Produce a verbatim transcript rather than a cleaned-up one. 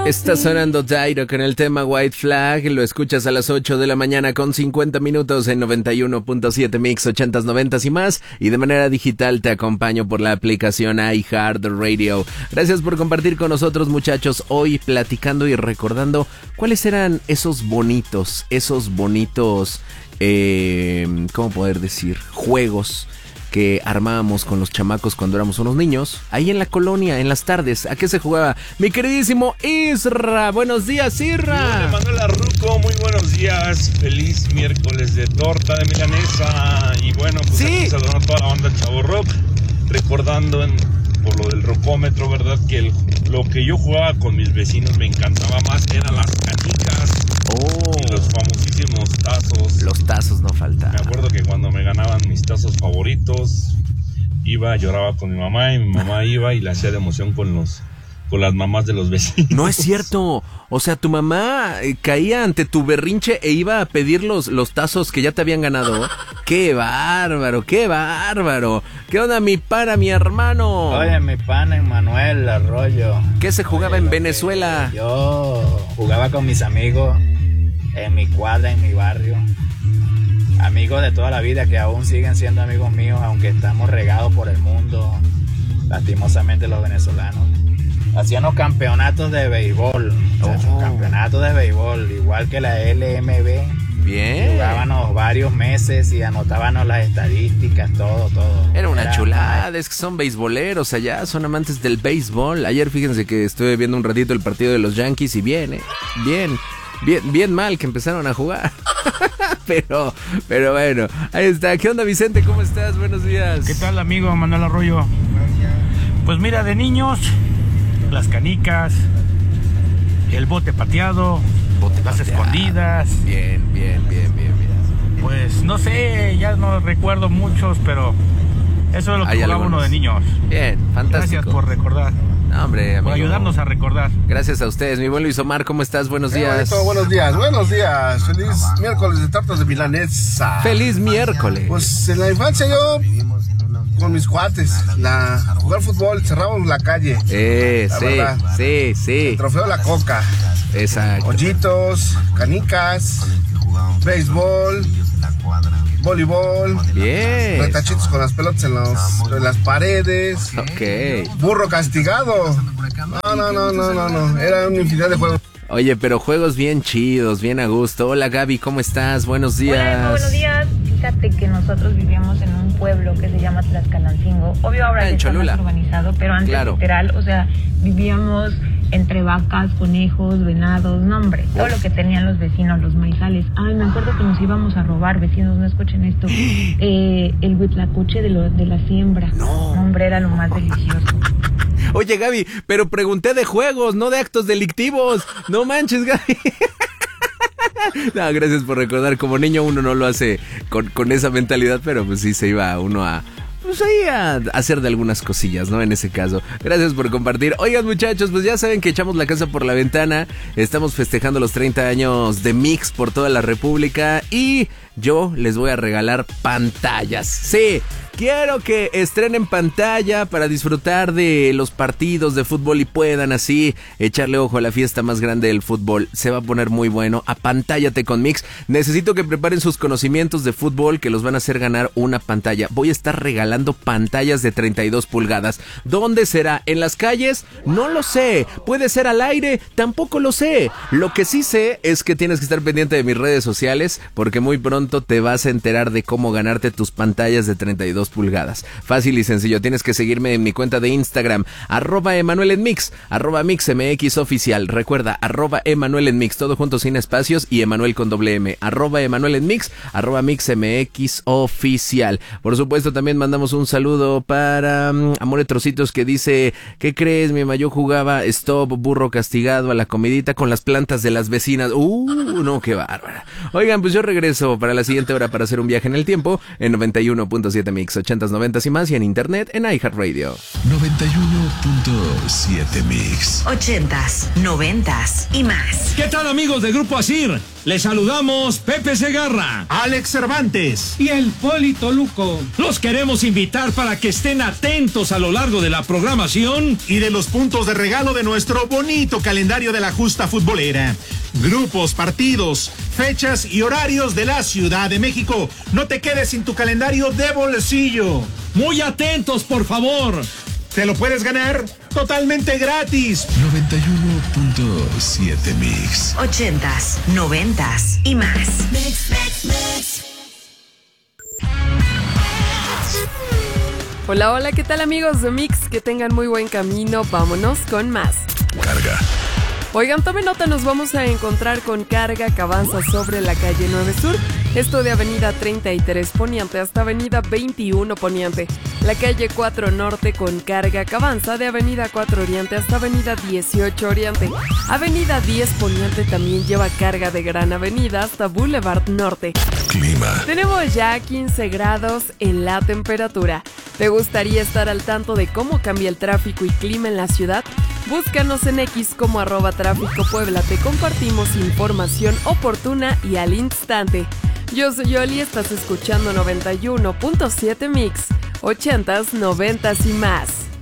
Está sonando Dairo con el tema White Flag. Lo escuchas a las ocho de la mañana con cincuenta minutos en noventa y uno punto siete Mix, ochentas, noventas y más. Y de manera digital te acompaño por la aplicación iHeartRadio. Gracias por compartir con nosotros, muchachos. Hoy platicando y recordando cuáles eran esos bonitos, esos bonitos, eh, ¿cómo poder decir? Juegos que armábamos con los chamacos cuando éramos unos niños, ahí en la colonia, en las tardes. ¿A qué se jugaba? Mi queridísimo Isra. Buenos días, Isra. Manuel Arruco, muy buenos días. Feliz miércoles de torta de milanesa. Y bueno, pues sí, aquí saludando a toda la banda Chavo Rock, recordando en, por lo del rocómetro, ¿verdad? Que el, lo que yo jugaba con mis vecinos me encantaba más eran las canicas. Oh. Y los famosísimos tazos. Los tazos no faltan. Me acuerdo que cuando me ganaban mis tazos favoritos, iba, lloraba con mi mamá y mi mamá iba y le hacía de emoción con los con las mamás de los vecinos. No es cierto. O sea, tu mamá eh, caía ante tu berrinche e iba a pedir los, los tazos que ya te habían ganado. ¡Qué bárbaro, qué bárbaro! ¿Qué onda, mi pana, mi hermano? Oye, mi pana Manuel Arroyo. ¿Qué se jugaba Oye, en Venezuela? Yo jugaba con mis amigos en mi cuadra, en mi barrio. Amigos de toda la vida que aún siguen siendo amigos míos, aunque estamos regados por el mundo, lastimosamente los venezolanos. Hacíamos campeonatos de béisbol, oh. campeonatos de béisbol, igual que la L M B. Bien. Jugábamos varios meses y anotábamos las estadísticas, todo, todo. Era una Era chulada, mal. Es que son beisboleros allá, son amantes del béisbol. Ayer fíjense que estuve viendo un ratito el partido de los Yankees y bien, ¿eh? Bien. Bien, bien mal que empezaron a jugar. pero, pero bueno, ahí está. ¿Qué onda, Vicente? ¿Cómo estás? Buenos días. ¿Qué tal, amigo Manuel Arroyo? Pues mira, de niños, las canicas, el bote pateado, bote las pateado. escondidas. Bien, bien, bien, bien, bien. Pues no sé, ya no recuerdo muchos, pero eso es lo que Hay jugaba algunos. uno de niños. Bien, fantástico. Gracias por recordar. No, hombre, amigo. Por ayudarnos a recordar. Gracias a ustedes. Mi buen Luis Omar, ¿cómo estás? Buenos días. Bonito, buenos días, buenos días. Feliz miércoles de tortas de milanesa. Feliz miércoles. Pues en la infancia yo con mis cuates, la jugar fútbol, cerrábamos la calle. Eh, la sí, verdad. sí, sí. El trofeo La Coca. Exacto. Hoyitos, canicas, béisbol, voleibol, bien, retachitos con las pelotas en, los, en las paredes, ok, burro castigado, no, no, no, no, no, no, era una infinidad de juegos. Oye, pero juegos bien chidos, bien a gusto. Hola, Gaby, ¿cómo estás? Buenos días. Hola, buenos días. Fíjate que nosotros vivíamos en un pueblo que se llama Tlaxcalancingo. Obvio ahora ah, está más urbanizado, pero antes claro. literal, o sea, vivíamos entre vacas, conejos, venados, no hombre, todo lo que tenían los vecinos, los maizales. Ay, me acuerdo que nos íbamos a robar, vecinos, no escuchen esto, eh, el huitlacoche de, lo, de la siembra. No. Hombre, era lo más delicioso. Oye, Gaby, pero pregunté de juegos, no de actos delictivos. No manches, Gaby. No, gracias por recordar. Como niño uno no lo hace con, con esa mentalidad, pero pues sí se iba uno a... Pues ahí a hacer de algunas cosillas, ¿no? En ese caso. Gracias por compartir. Oigan, muchachos, pues ya saben que echamos la casa por la ventana. Estamos festejando los treinta años de Mix por toda la República. Y yo les voy a regalar pantallas. Sí, quiero que estrenen pantalla para disfrutar de los partidos de fútbol y puedan así echarle ojo a la fiesta más grande del fútbol. Se va a poner muy bueno. Apantállate con Mix. Necesito que preparen sus conocimientos de fútbol que los van a hacer ganar una pantalla. Voy a estar regalando pantallas de treinta y dos pulgadas. ¿Dónde será? ¿En las calles? No lo sé. ¿Puede ser al aire? Tampoco lo sé. Lo que sí sé es que tienes que estar pendiente de mis redes sociales porque muy pronto te vas a enterar de cómo ganarte tus pantallas de treinta y dos pulgadas. Fácil y sencillo. Tienes que seguirme en mi cuenta de Instagram, arroba Emanuel en Mix, arroba MixMX oficial. Recuerda, arroba Emanuel en Mix, todo junto sin espacios y Emanuel con doble M, arroba Emanuel en Mix, arroba MixMX oficial. Por supuesto, también mandamos un saludo para um, Amore Trocitos que dice, ¿qué crees, mi mamá? Yo jugaba stop, burro castigado a la comidita con las plantas de las vecinas. Uh, no, qué bárbara. Oigan, pues yo regreso para la siguiente hora para hacer un viaje en el tiempo en noventa y uno punto siete Mix, ochentas, noventas y más, y en internet en iHeartRadio. noventa y uno punto siete Mix. ochentas, noventas y más. ¿Qué tal, amigos del Grupo Asir? Les saludamos Pepe Segarra, Alex Cervantes y el Polito Luco. Los queremos invitar para que estén atentos a lo largo de la programación y de los puntos de regalo de nuestro bonito calendario de la justa futbolera. Grupos, partidos, fechas y horarios de la Ciudad de México. No te quedes sin tu calendario de bolsillo. Muy atentos, por favor. Te lo puedes ganar totalmente gratis. noventa y uno punto siete Mix. ochentas, noventas y más. Mix, mix, mix. Hola, hola, ¿qué tal, amigos de Mix? Que tengan muy buen camino. Vámonos con más. Carga. Oigan, tomen nota, nos vamos a encontrar con carga que avanza sobre la calle nueve Sur, esto de avenida treinta y tres Poniente hasta avenida veintiuno Poniente, la calle cuatro Norte con carga que avanza de avenida cuatro Oriente hasta avenida dieciocho Oriente, avenida diez Poniente también lleva carga de Gran Avenida hasta Boulevard Norte. Clima. Tenemos ya quince grados en la temperatura. ¿Te gustaría estar al tanto de cómo cambia el tráfico y clima en la ciudad? Búscanos en X como arroba tráfico Puebla. Te compartimos información oportuna y al instante. Yo soy Yoli, estás escuchando noventa y uno punto siete Mix, ochentas, noventas y más.